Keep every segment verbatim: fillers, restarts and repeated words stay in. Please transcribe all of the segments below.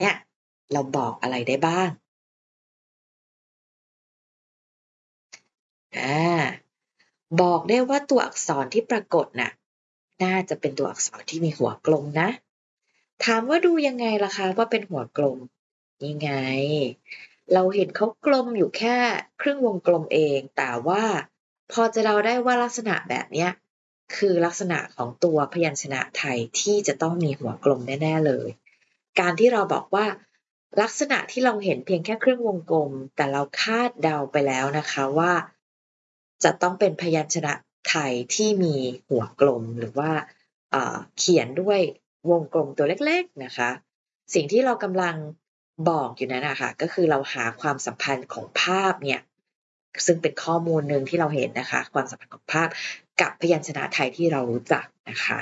เนี่ยเราบอกอะไรได้บ้างอ่าบอกได้ว่าตัวอักษรที่ปรากฏน่ะน่าจะเป็นตัวอักษรที่มีหัวกลมนะถามว่าดูยังไงล่ะคะว่าเป็นหัวกลมนี่ไงเราเห็นเขากลมอยู่แค่ครึ่งวงกลมเองแต่ว่าพอจะเดาได้ว่าลักษณะแบบเนี้ยคือลักษณะของตัวพยัญชนะไทยที่จะต้องมีหัวกลมแน่ๆเลยการที่เราบอกว่าลักษณะที่เราเห็นเพียงแค่ครึ่งวงกลมแต่เราคาดเดาไปแล้วนะคะว่าจะต้องเป็นพยัญชนะไทยที่มีหัวกลมหรือว่าเอ่อเขียนด้วยวงกลมตัวเล็กๆนะคะสิ่งที่เรากำลังบอกอยู่นั้นน่ะค่ะก็คือเราหาความสัมพันธ์ของภาพเนี่ยซึ่งเป็นข้อมูลหนึ่งที่เราเห็นนะคะความสัมพันธ์ของภาพกับพยัญชนะไทยที่เรารู้จักนะคะ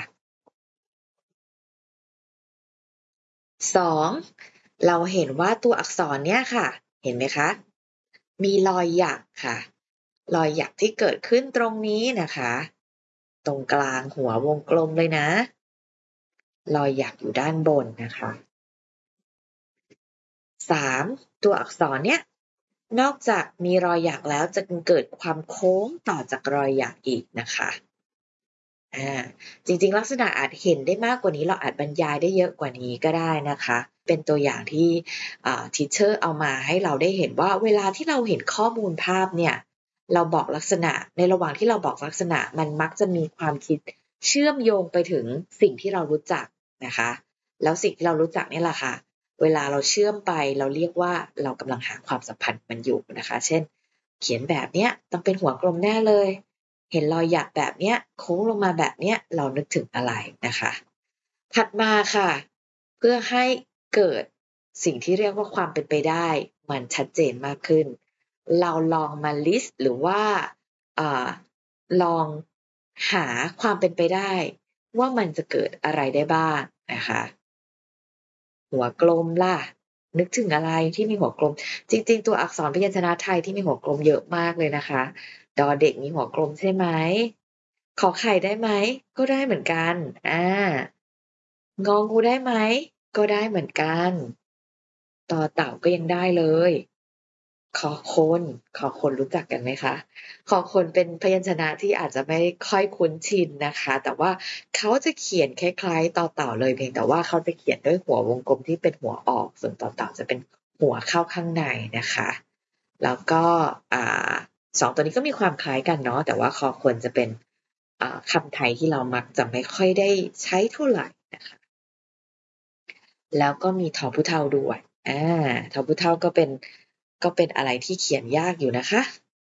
สองเราเห็นว่าตัวอักษรเนี่ยค่ะเห็นไหมคะมีรอยหยักค่ะรอยหยักที่เกิดขึ้นตรงนี้นะคะตรงกลางหัววงกลมเลยนะรอยหยักอยู่ด้านบนนะคะสามตัวอักษรเนี่ยนอกจากมีรอยหยักแล้วจะเกิดความโค้งต่อจากรอยหยักอีกนะคะอาจริงๆลักษณะอาจเห็นได้มากกว่านี้เราอาจบรรยายได้เยอะกว่านี้ก็ได้นะคะเป็นตัวอย่างที่อ่า Teacher เอามาให้เราได้เห็นว่าเวลาที่เราเห็นข้อมูลภาพเนี่ยเราบอกลักษณะในระหว่างที่เราบอกลักษณะมันมักจะมีความคิดเชื่อมโยงไปถึงสิ่งที่เรารู้จักนะคะแล้วสิ่งที่เรารู้จักเนี่ยแหละค่ะ เวลาเราเชื่อมไปเราเรียกว่าเรากำลังหาความสัมพันธ์มันอยู่นะคะเช่นเขียนแบบเนี้ยต้องเป็นหัวกลมแน่เลยเห็นรอยหยักแบบเนี้ยโค้งลงมาแบบเนี้ยเรานึกถึงอะไรนะคะถัดมาค่ะเพื่อให้เกิดสิ่งที่เรียกว่าความเป็นไปได้มันชัดเจนมากขึ้นเราลองมาลิสต์หรือว่าอ่าลองหาความเป็นไปได้ว่ามันจะเกิดอะไรได้บ้างนะคะ หัวกลมล่ะนึกถึงอะไรที่มีหัวกลมจริงๆตัวอักษรพยัญชนะไทยที่มีหัวกลมเยอะมากเลยนะคะดอเด็กมีหัวกลมใช่ไหมขอไข่ได้ไหมก็ได้เหมือนกันอางองูได้ไหมก็ได้เหมือนกันต่อเต่าก็ยังได้เลยขอคนขอคนรู้จักกันไหมคะขอคนเป็นพยัญชนะที่อาจจะไม่ค่อยคุ้นชินนะคะแต่ว่าเขาจะเขียนคล้ายๆต่อเต่าเลยเพียงแต่ว่าเขาจะเขียนด้วยหัววงกลมที่เป็นหัวออกส่วนต่อเต่าจะเป็นหัวเข้าข้างในนะคะแล้วก็อ่าสองตัวนี้ก็มีความคล้ายกันเนาะแต่ว่าคอควรจะเป็นอ่าคำไทยที่เรามักจะไม่ค่อยได้ใช้เท่าไรนะคะแล้วก็มีทอผู้เฒ่าด้วยอาทอผู้เฒ่าก็เป็นก็เป็นอะไรที่เขียนยากอยู่นะคะ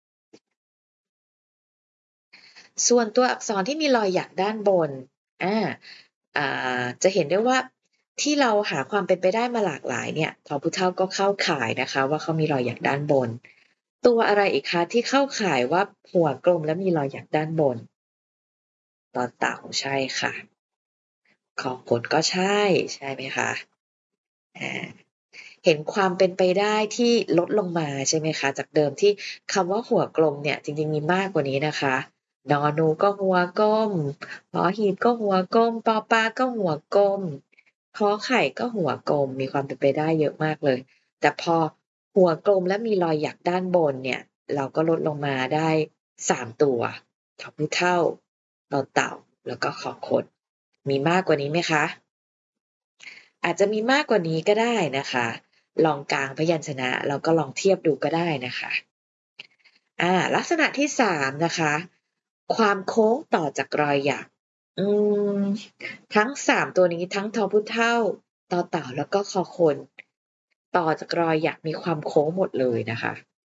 ส่วนตัวอักษรที่มีรอยหยักด้านบนอาอ่าจะเห็นได้ว่าที่เราหาความเป็นไปได้มาหลากหลายเนี่ยทผู้เฒ่าก็เข้าข่ายนะคะว่าเขามีรอยหยักด้านบนตัวอะไรอีกคะที่เข้าข่ายว่าหัวกลมและมีรอยหยักด้านบนต่อเต่าใช่ค่ะขอขนก็ใช่ใช่ไหมคะอาเห็นความเป็นไปได้ที่ลดลงมาใช่ไหมคะจากเดิมที่คำว่าหัวกลมเนี่ยจริงๆมีมากกว่านี้นะคะนอนูก็หัวก้มหอหีบก็หัวก้มปอปลาก็หัวก้มขอไข่ก็หัวกลมมีความเป็นไปได้เยอะมากเลยแต่พอหัวกลมและมีรอยหยักด้านบนเนี่ยเราก็ลดลงมาได้สามตัวทอผู้เฒ่าต่อเต่าแล้วก็ขอคดมีมากกว่านี้ไหมคะ อาจจะมีมากกว่านี้ก็ได้นะคะลองกางพยัญชนะแล้วก็ลองเทียบดูก็ได้นะคะอาลักษณะที่สามนะคะความโค้งต่อจากรอยหยักอืมทั้งสามตัวนี้ทั้งทพุเท่าต่อเต่าแล้วก็คอคนต่อจากรอยหยักมีความโค้งหมดเลยนะคะ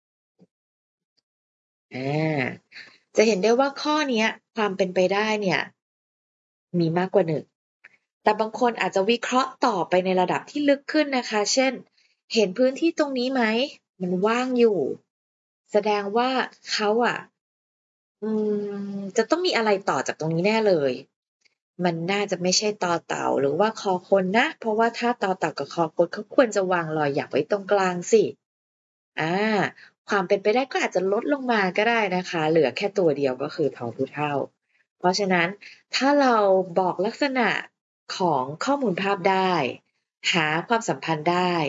อาจะเห็นได้ว่าข้อเนี้ยความเป็นไปได้เนี่ยมีมากกว่าหนึ่ง แต่บางคนอาจจะวิเคราะห์ต่อไปในระดับที่ลึกขึ้นนะคะ เช่น เห็นพื้นที่ตรงนี้ไหม มันว่างอยู่ แสดงว่าเขาอะอืมจะต้องมีอะไรต่อจากตรงนี้แน่เลย มันน่าจะไม่ใช่ตอเต่าหรือว่าคอคนนะ เพราะว่าถ้าตอเต่ากับคอคนเขาควรจะวางรอยหยักไว้ตรงกลางสิอาความเป็นไปได้ก็อาจจะลดลงมาก็ได้นะคะเหลือแค่ตัวเดียวก็คือทอผู้เฒ่าเพราะฉะนั้นถ้าเราบอกลักษณะของข้อมูลภาพได้หาความสัมพันธ์ได้